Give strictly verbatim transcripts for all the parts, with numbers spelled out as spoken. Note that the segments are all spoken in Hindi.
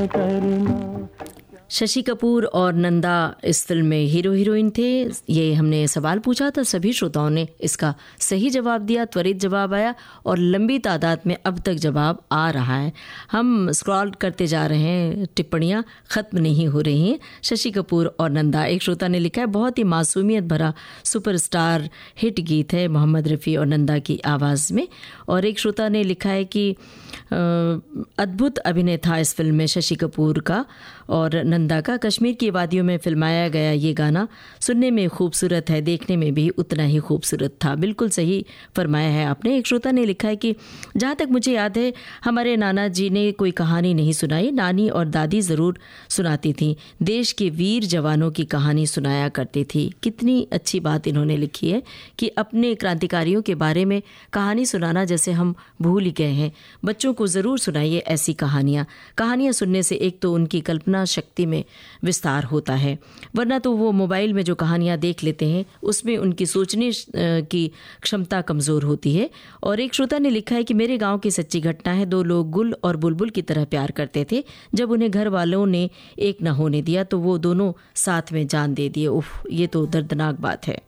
करना। शशि कपूर और नंदा इस फिल्म में हीरो हीरोइन थे। ये हमने सवाल पूछा था, सभी श्रोताओं ने इसका सही जवाब दिया, त्वरित जवाब आया और लंबी तादाद में अब तक जवाब आ रहा है। हम स्क्रॉल करते जा रहे हैं, टिप्पणियाँ ख़त्म नहीं हो रही हैं। शशि कपूर और नंदा, एक श्रोता ने लिखा है बहुत ही मासूमियत भरा सुपरस्टार हिट गीत है मोहम्मद रफ़ी और नंदा की आवाज़ में। और एक श्रोता ने लिखा है कि अद्भुत अभिनय था इस फिल्म में शशि कपूर का और नंदा का। कश्मीर की वादियों में फिल्माया गया ये गाना सुनने में खूबसूरत है, देखने में भी उतना ही खूबसूरत था। बिल्कुल सही फरमाया है आपने। एक श्रोता ने लिखा है कि जहाँ तक मुझे याद है हमारे नाना जी ने कोई कहानी नहीं सुनाई, नानी और दादी ज़रूर सुनाती थी, देश के वीर जवानों की कहानी सुनाया करती थी। कितनी अच्छी बात इन्होंने लिखी है कि अपने क्रांतिकारियों के बारे में कहानी सुनाना जैसे हम भूल ही गए हैं। बच्चों को ज़रूर सुनाइए ऐसी कहानियाँ। कहानियाँ सुनने से एक तो उनकी कल्पना शक्ति में विस्तार होता है, वरना तो वो मोबाइल में जो कहानियाँ देख लेते हैं उसमें उनकी सोचने की क्षमता कमज़ोर होती है। और एक श्रोता ने लिखा है कि मेरे गांव की सच्ची घटना है, दो लोग गुल और बुलबुल की तरह प्यार करते थे। जब उन्हें घर वालों ने एक न होने दिया तो वो दोनों साथ में जान दे दिए। उफ, ये तो दर्दनाक बात है।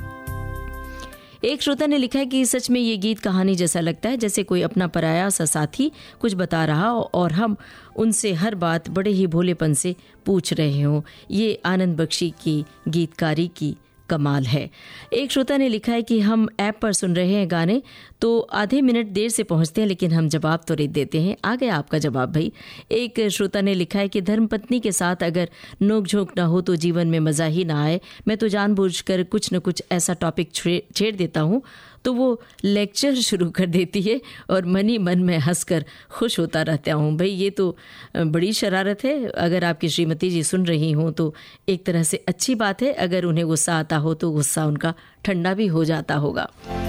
एक श्रोता ने लिखा है कि सच में ये गीत कहानी जैसा लगता है, जैसे कोई अपना पराया सा साथी कुछ बता रहा हो और हम उनसे हर बात बड़े ही भोलेपन से पूछ रहे हों। ये आनंद बख्शी की गीतकारी की कमाल है। एक श्रोता ने लिखा है कि हम ऐप पर सुन रहे हैं गाने तो आधे मिनट देर से पहुंचते हैं लेकिन हम जवाब त्वरित देते हैं। आ गया आपका जवाब भाई। एक श्रोता ने लिखा है कि धर्मपत्नी के साथ अगर नोक झोंक ना हो तो जीवन में मज़ा ही ना आए। मैं तो जानबूझकर कुछ न कुछ ऐसा टॉपिक छेड़ देता हूँ तो वो लेक्चर शुरू कर देती है और मन ही मन में हंसकर खुश होता रहता हूँ। भाई ये तो बड़ी शरारत है। अगर आपकी श्रीमती जी सुन रही हों तो एक तरह से अच्छी बात है, अगर उन्हें गुस्सा आता हो तो गुस्सा उनका ठंडा भी हो जाता होगा।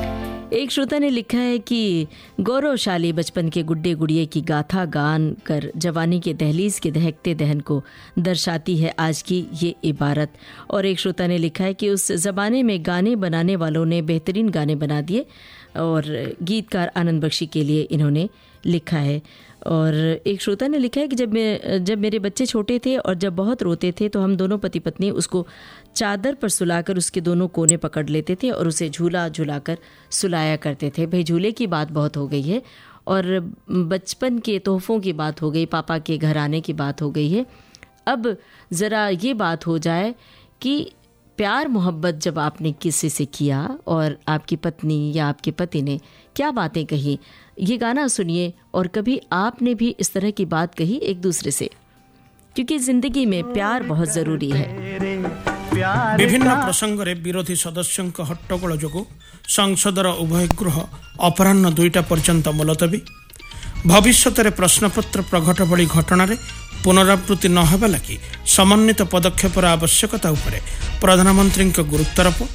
एक श्रोता ने लिखा है कि गौरवशाली बचपन के गुड्डे गुड़िये की गाथा गान कर जवानी के दहलीज के दहकते दहन को दर्शाती है आज की ये इबारत। और एक श्रोता ने लिखा है कि उस ज़माने में गाने बनाने वालों ने बेहतरीन गाने बना दिए और गीतकार आनंद बख्शी के लिए इन्होंने लिखा है। और एक श्रोता ने लिखा है कि जब मैं जब मेरे बच्चे छोटे थे और जब बहुत रोते थे तो हम दोनों पति पत्नी उसको चादर पर सुलाकर उसके दोनों कोने पकड़ लेते थे और उसे झूला झुलाकर सुलाया करते थे। भाई झूले की बात बहुत हो गई है और बचपन के तोहफ़ों की बात हो गई, पापा के घर आने की बात हो गई है। अब ज़रा ये बात हो जाए कि प्यार मोहब्बत जब आपने किसी से किया और आपकी पत्नी या आपके पति ने क्या बातें कही, ये गाना सुनिए और कभी आपने भी इस तरह की बात कही एक दूसरे से, क्योंकि जिंदगी में प्यार बहुत जरूरी है। विभिन्न प्रसंग रे विरोधी सदस्यों हट्टगोल जो संसदर उभय गृह अपराह्न दुईटा पर्यंत मुलतवी। भविष्य में प्रश्नपत्र प्रघट भली घटना पुनरावृत्ति न होगा लगी समन्वित पदक्षेप आवश्यकता उपरे प्रधानमंत्री गुरुत्वारोप।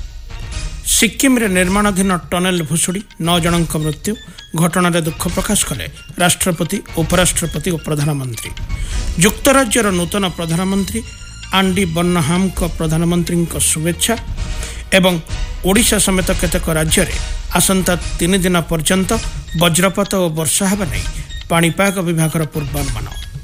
सिक्किम रे निर्माणाधीन टनेल भुशुड़ी नौ जन मृत्यु घटना दुख प्रकाश कले राष्ट्रपति, उपराष्ट्रपति और प्रधानमंत्री। युक्तराज्यर नूतन प्रधानमंत्री आंडी बर्नहाम को प्रधानमंत्री शुभेच्छा। एवं ओडिशा समेत केतेक राज्य रे आसंता तीन दिन पर्यंत वज्रपात और वर्षा हेबा नै पाणीपाग विभागर पूर्वानुमान।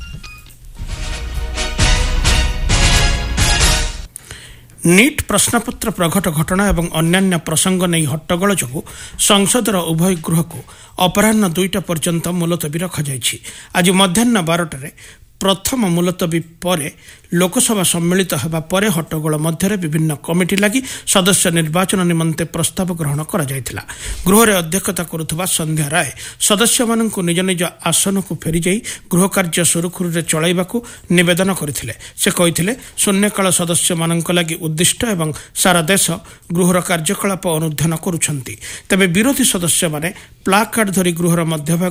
नीट प्रश्नपत्र प्रघट घटना एवं अन्यान्य प्रसंग नहीं हट्टगोल जो संसदर उभय गृह को अपराह्न दुईटा पर्यंत मुलतवी रखाଯାଇଛି। आज मध्याह्न बारटार प्रथम मुलतवी परे लोकसभा सम्मिलित होगा परे हट्टगोल मध्य विभिन्न कमिटी लगी सदस्य निर्वाचन निमंते प्रस्ताव ग्रहण करा जायथिला। गृह रे अध्यक्षता करुथबा संध्या राय सदस्य माननकु निज निज आसन को फेरी जाई गृह कार्य सुरुखुरु रे चलाइबाकू निवेदन करथिले। से कहिथिले शून्यकाल सदस्य माननक लागि उद्दिष्ट एवं सारा देश गृहर कार्यकलाप अनुध्यान करुछंती। तबे विरोधी सदस्य माने प्लाकार्ड धरी गृहर मध्यभाग